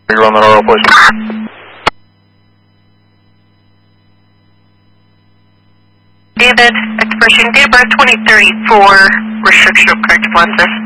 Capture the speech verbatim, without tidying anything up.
You're on that R O, please. David, expression date of birth twenty thirty-four, restriction of corrective lenses.